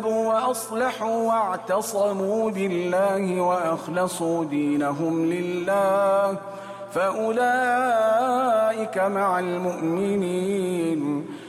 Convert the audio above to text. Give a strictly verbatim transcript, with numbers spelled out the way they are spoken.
وأصلحوا واعتصموا بالله وأخلصوا دينهم لله فأولئك مع المؤمنين